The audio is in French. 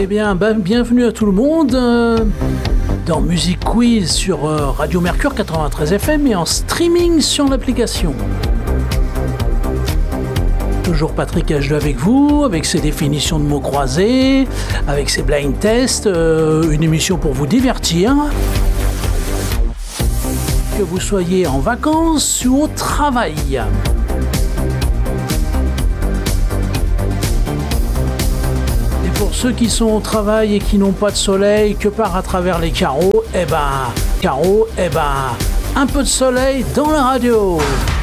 Eh bien, bienvenue à tout le monde dans Music Quiz sur Radio Mercure 93 FM et en streaming sur l'application. Toujours Patrick H2 avec vous, avec ses définitions de mots croisés, avec ses blind tests, une émission pour vous divertir. Que vous soyez en vacances ou au travail. Pour ceux qui sont au travail et qui n'ont pas de soleil, que part à travers les carreaux, un peu de soleil dans la radio.